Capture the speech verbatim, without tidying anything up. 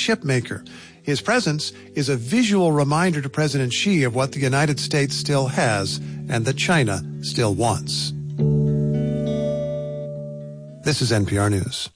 chip maker. His presence is a visual reminder to President Xi of what the United States still has and that China still wants. This is N P R News.